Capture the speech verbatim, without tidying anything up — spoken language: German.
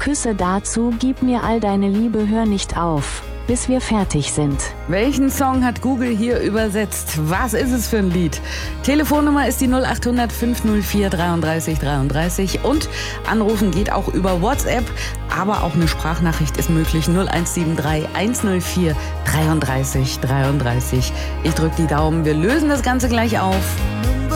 Küsse dazu, gib mir all deine Liebe, hör nicht auf, bis wir fertig sind. Welchen Song hat Google hier übersetzt? Was ist es für ein Lied? Telefonnummer ist die null acht hundert fünf null vier dreiunddreißig dreiunddreißig und anrufen geht auch über WhatsApp, aber auch eine Sprachnachricht ist möglich. null eins sieben drei eins null vier dreiunddreißig dreiunddreißig. Ich drücke die Daumen, wir lösen das Ganze gleich auf.